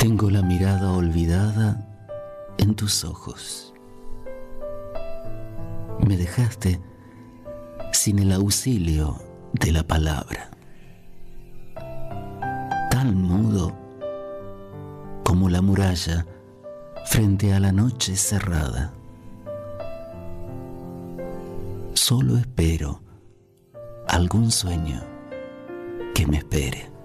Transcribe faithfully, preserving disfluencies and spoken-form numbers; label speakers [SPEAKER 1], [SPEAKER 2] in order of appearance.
[SPEAKER 1] Tengo la mirada olvidada en tus ojos. Me dejaste sin el auxilio de la palabra, tan mudo como la muralla frente a la noche cerrada. Solo espero algún sueño que me espere.